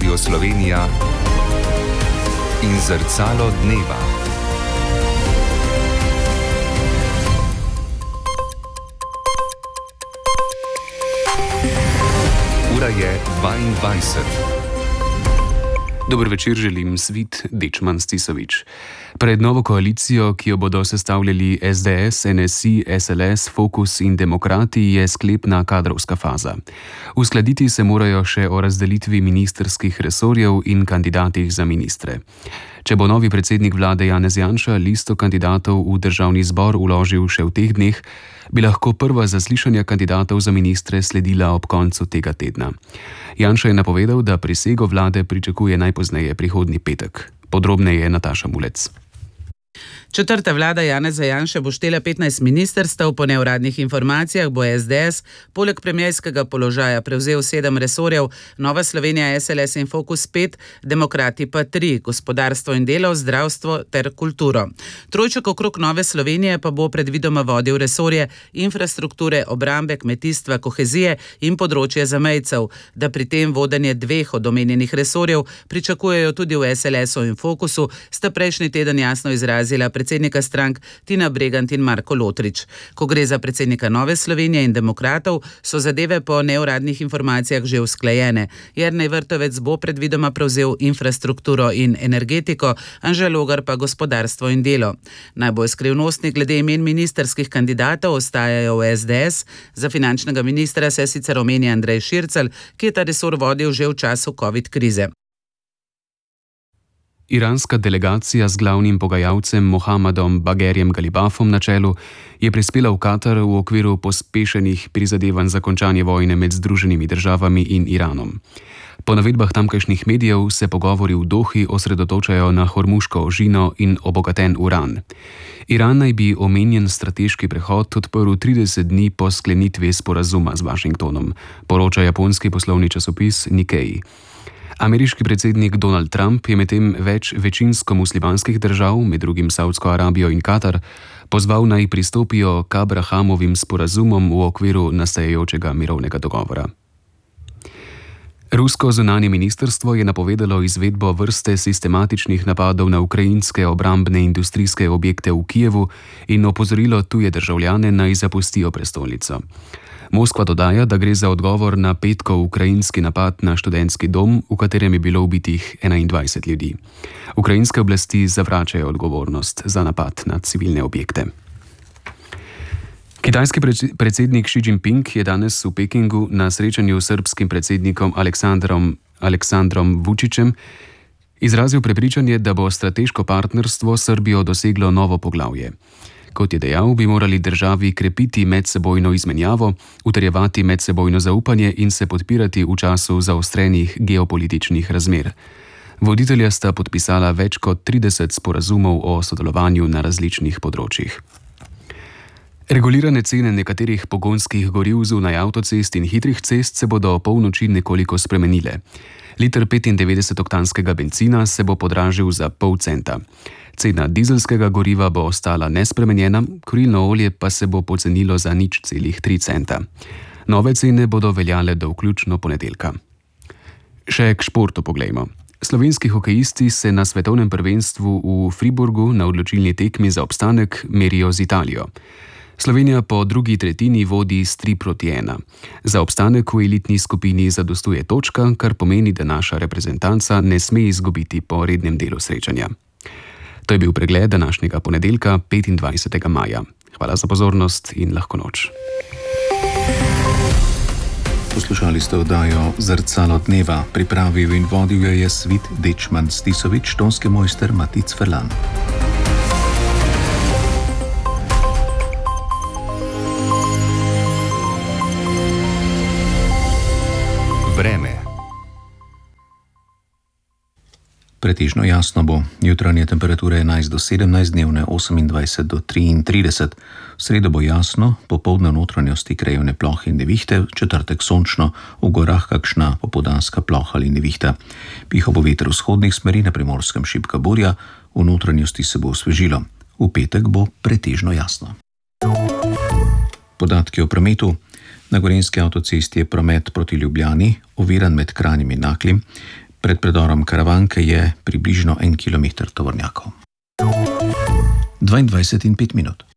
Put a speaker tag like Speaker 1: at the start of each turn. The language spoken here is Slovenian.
Speaker 1: Radio Slovenija in Zrcalo dneva. Ura je 22.
Speaker 2: Dober večer, želim Svit Dečman Stisovič. Pred novo koalicijo, ki jo bodo sestavljali SDS, NSI, SLS, Fokus in Demokrati, je sklepna kadrovska faza. Uskladiti se morajo še o razdelitvi ministrskih resorjev in kandidatih za ministre. Če bo novi predsednik vlade Janez Janša listo kandidatov v državni zbor vložil še v teh dneh, bi lahko prva zaslišanja kandidatov za ministre sledila ob koncu tega tedna. Janša je napovedal, da prisego vlade pričakuje najpozneje prihodnji petek. Podrobneje Nataša Mulec.
Speaker 3: Četrta vlada Janeza Janše bo štela 15 ministrstev, po neuradnih informacijah bo SDS poleg premierskega položaja prevzel 7 resorjev, Nova Slovenija, SLS in Fokus 5, Demokrati pa 3, gospodarstvo in delo, zdravstvo ter kulturo. Trojček okrog Nove Slovenije pa bo predvidoma vodil resorje infrastrukture, obrambe, kmetijstva, kohezije in področje zamejcev, da pri tem vodenje 2 od omenjenih resorjev pričakujejo tudi v SLS-u in Fokusu, sta prejšnji teden jasno izrazila predsednika strank Tina Bregant in Marko Lotrič. Ko gre za predsednika Nove Slovenije in Demokratov, so zadeve po neuradnih informacijah že usklajene. Jernej Vrtovec bo predvidoma prevzel infrastrukturo in energetiko, Anže Logar pa gospodarstvo in delo. Najbolj skrivnostni glede imen ministrskih kandidatov ostajajo v SDS. Za finančnega ministra se sicer omenja Andrej Šircelj, ki je ta resor vodil že v času COVID krize.
Speaker 2: Iranska delegacija z glavnim pogajalcem Mohamedom Bagherjem Galibafom na čelu je prispela v Katar v okviru pospešenih prizadevanj za končanje vojne med Združenimi državami in Iranom. Po navedbah tamkajšnjih medijev se pogovori v Dohi osredotočajo na hormuško ožino in obogaten uran. Iran naj bi omenjen strateški prehod odprl 30 dni po sklenitvi sporazuma z Washingtonom, poroča japonski poslovni časopis Nikkei. Ameriški predsednik Donald Trump je medtem več večinsko muslimanskih držav, med drugim Saudsko Arabijo in Katar, pozval naj pristopijo k Abrahamovim sporazumom v okviru nastajajočega mirovnega dogovora. Rusko zunanje ministrstvo je napovedalo izvedbo vrste sistematičnih napadov na ukrajinske obrambne industrijske objekte v Kijevu in opozorilo tuje državljane naj zapustijo prestolnico. Moskva dodaja, da gre za odgovor na petkov ukrajinski napad na študentski dom, v katerem je bilo ubitih 21 ljudi. Ukrajinske oblasti zavračajo odgovornost za napad na civilne objekte. Kitajski predsednik Xi Jinping je danes v Pekingu na srečanju s srbskim predsednikom Aleksandrom Vučićem izrazil prepričanje, da bo strateško partnerstvo s Srbijo doseglo novo poglavje. Kot je dejal, bi morali državi krepiti medsebojno izmenjavo, utrjevati medsebojno zaupanje in se podpirati v času zaostrenih geopolitičnih razmer. Voditelja sta podpisala več kot 30 sporazumov o sodelovanju na različnih področjih. Regulirane cene nekaterih pogonskih goriv zunaj avtocest in hitrih cest se bodo polnoči nekoliko spremenile. Liter 95-oktanskega bencina se bo podražil za pol centa. Cena dizelskega goriva bo ostala nespremenjena, kurilno olje pa se bo pocenilo za 0,3 centa. Nove cene bodo veljale do vključno ponedeljka. Še k športu poglejmo. Slovenski hokejisti se na svetovnem prvenstvu v Friburgu na odločilni tekmi za obstanek merijo z Italijo. Slovenija po drugi tretjini vodi s 3-1. Za obstanek v elitni skupini zadostuje točka, kar pomeni, da naša reprezentanca ne sme izgubiti po rednem delu srečanja. To je bil pregled današnjega ponedeljka, 25. maja. Hvala za pozornost in lahko noč.
Speaker 4: Poslušali ste oddajo Zrcalo dneva. Pripravil in vodil je Svit Dečman Stisovič, tonski mojster Matic Ferlan.
Speaker 1: Vreme.
Speaker 4: Pretežno jasno bo. Jutranje temperature 11 do 17, dnevne 28 do 33. V sredo bo jasno, popoldne v notranjosti krajevne plohe in nevihte, v četrtek sončno, v gorah kakšna popoldanska ploha ali nevihta. Pihal bo veter vzhodnih smeri, na Primorskem šibka burja, v notranjosti se bo osvežilo. V petek bo pretežno jasno. Podatki o prometu. Na Gorenjski avtocesti je promet proti Ljubljani oviran med Kranjem in Naklim. Pred predorom Karavanke je približno 1 kilometer tovornjakov. 22:05.